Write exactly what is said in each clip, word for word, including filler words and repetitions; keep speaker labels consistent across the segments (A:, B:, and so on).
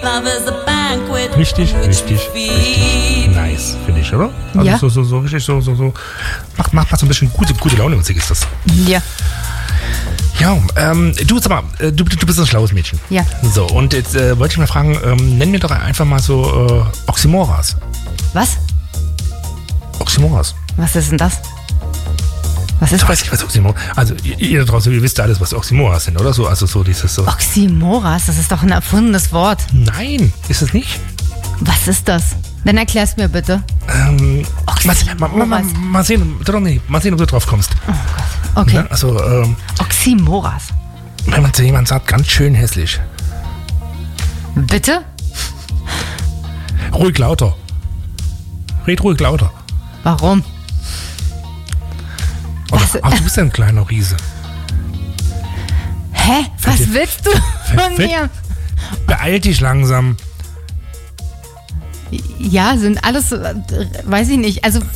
A: Richtig, richtig, richtig nice, finde ich, oder? Also
B: ja.
A: so, so, so richtig, so, so, so. Macht, macht mal so ein bisschen gute, gute Laune-Musik ist das.
B: Ja.
A: Ja, ähm, du, sag mal, du, du bist ein schlaues Mädchen.
B: Ja.
A: So, und jetzt äh, wollte ich mal fragen, ähm, nenn mir doch einfach mal so äh, Oxymoras.
B: Was?
A: Oxymoras.
B: Was ist denn das? Was ist
A: ich
B: das?
A: weiß nicht, was Oxymoras. Also ihr, ihr da draußen, ihr wisst ja alles, was Oxymoras sind, oder so? Also so dieses so.
B: Oxymoras, das ist doch ein erfundenes Wort.
A: Nein, ist es nicht?
B: Was ist das? Dann erklär's mir bitte.
A: Ähm,
B: Oxymoras.
A: mal, mal, mal, mal sehen, doch nicht, mal sehen, ob du drauf kommst.
B: Oh Gott. Okay.
A: Ja, also, ähm,
B: Oxymoras.
A: wenn man zu jemandem sagt, ganz schön hässlich.
B: Bitte?
A: Ruhig lauter. Red ruhig lauter.
B: Warum?
A: Oder,
B: Was?
A: aber du bist ja ein kleiner Riese.
B: Hä? Was
A: Fett-
B: willst du von
A: Fett-
B: mir?
A: Beeil dich langsam.
B: Ja, sind alles, äh, weiß ich nicht. Also,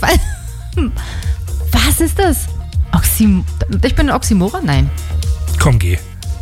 B: was ist das? Oxym ich bin ein Oxymora? Nein.
A: Komm, geh.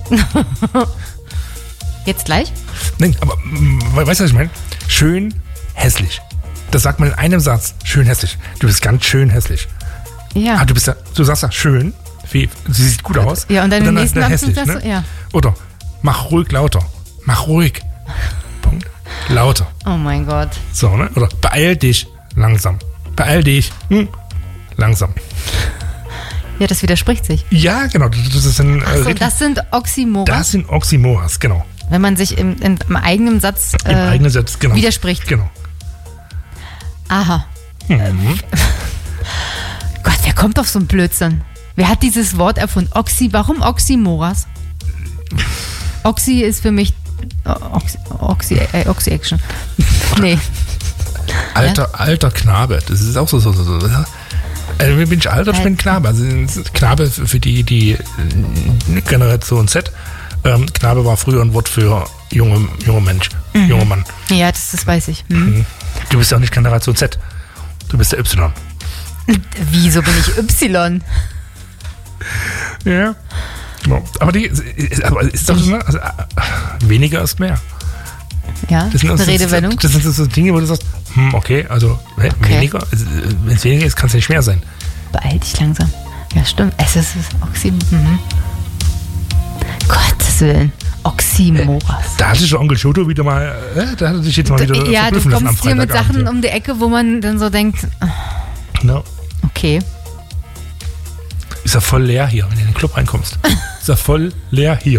B: Jetzt gleich?
A: Nein, aber mm, weißt du, was ich meine? Schön hässlich. Das sagt man in einem Satz. Schön hässlich. Du bist ganz schön hässlich.
B: Ja.
A: Ah, du bist ja, du sagst ja schön. Wie, sie sieht gut aus.
B: Ja, und dann im nächsten
A: dann
B: Abschnitt
A: hässlich,
B: sagst du,
A: ne?
B: ja.
A: Oder mach ruhig lauter. Mach ruhig. Punkt. Lauter.
B: Oh mein Gott.
A: So, ne? Oder beeil dich langsam. Beeil dich. Hm. Langsam.
B: Ja, das widerspricht sich.
A: Ja, genau. Das, das, sind, äh,
B: So, das sind Oxymoras,
A: das sind Oxymoras, genau.
B: wenn man sich im, im, im eigenen Satz äh,
A: Im eigenen Satz, genau.
B: widerspricht.
A: Genau.
B: Aha.
A: Mhm.
B: Gott, wer kommt auf so einen Blödsinn? Wer hat dieses Wort erfunden? Oxy, warum Oxymoras? Oxy ist für mich äh, Oxy, Oxy, äh, Oxy Action. Nee.
A: Alter, alter Knabe. Das ist auch so, so, so. so. Also, bin ich alt oder ich bin Knabe? Also, Knabe für die, die äh, Generation Z. Ähm, Knabe war früher ein Wort für junge, junger Mensch,
B: Mhm.
A: junger Mann.
B: Ja, das, das weiß ich. Hm.
A: Du bist ja auch nicht Generation Z. Du bist der Y.
B: Wieso bin ich Y?
A: Ja. Ja. Aber die aber ist doch so, ne? Also, äh, weniger ist mehr.
B: Ja,
A: Das sind,
B: eine
A: das,
B: Redewendung.
A: das sind so Dinge, wo du sagst, hm, okay, also hä,
B: Okay.
A: weniger, also, wenn es weniger ist, kann es nicht mehr sein.
B: Beeil dich langsam. Ja, stimmt. Es ist Oxy. Mhm. Gottes Willen. Oxymoras.
A: Da hatte sich der Onkel Shoto wieder mal, äh, da hat er sich jetzt mal wieder
B: Ja, du
A: verblüffen lassen am
B: kommst hier mit
A: Freitagabend,
B: Sachen
A: ja.
B: um die Ecke, wo man dann so denkt,
A: No.
B: okay.
A: Ist ja voll leer hier, wenn du in den Club reinkommst. Ist ja voll leer hier.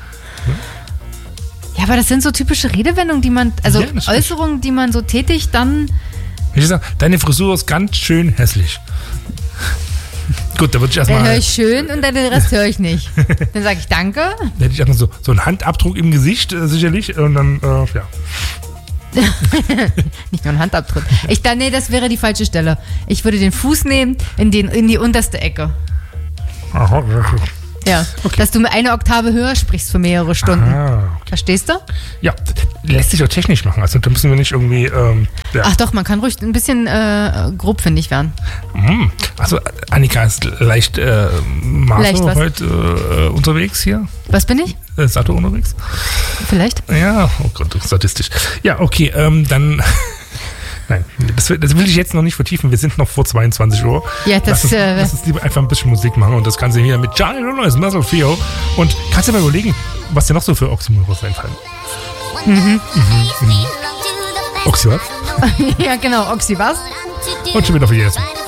B: Ja, aber das sind so typische Redewendungen, die man, also
A: Ja, das stimmt.
B: Äußerungen, die man so tätigt, dann.
A: Wenn ich sage, deine Frisur ist ganz schön hässlich. Gut, da würde ich
B: Dann höre
A: erstmal,
B: ich schön und dann den Rest höre ich nicht. Dann sage ich Danke.
A: da hätte ich erstmal so, so einen Handabdruck im Gesicht, äh, sicherlich, und dann, äh, ja.
B: Nicht nur ein Handabdruck. Ich dann, nee, das wäre die falsche Stelle. Ich würde den Fuß nehmen in, den, in die unterste Ecke.
A: Aha,
B: Ja.
A: Okay.
B: Dass du mir eine Oktave höher sprichst für mehrere Stunden.
A: ah,
B: Verstehst du?
A: ja, lässt sich auch technisch machen. Also da müssen wir nicht irgendwie, ähm, ja.
B: Ach doch, man kann ruhig ein bisschen äh, grob, finde ich, werden.
A: Hm. Also Annika ist leicht äh,
B: Leicht
A: Maso
B: was?
A: heute äh, unterwegs hier.
B: Was bin ich?
A: Äh, Sato unterwegs.
B: Vielleicht?
A: Ja, oh Gott, statistisch. Ja, okay, ähm, dann. Nein, das, will- das will ich jetzt noch nicht vertiefen. Wir sind noch vor zweiundzwanzig Uhr.
B: Ja, das,
A: lass uns,
B: äh,
A: lass uns lieber einfach ein bisschen Musik machen und das Ganze hier mit Johnny Neues Muscle Fio. Und kannst du dir mal überlegen, was dir noch so für Oxymoros einfallen?
B: Mhm.
A: Mhm. Oxy was?
B: Ja, genau. Oxy was?
A: Und schon wieder vergessen.